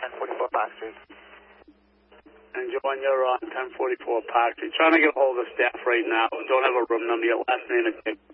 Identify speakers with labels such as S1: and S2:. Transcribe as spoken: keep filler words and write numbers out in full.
S1: ten forty-four Park Street.
S2: And John, you're on ten forty-four Park Street. Trying to get a hold of the staff right now. Don't have a room number. Your last name is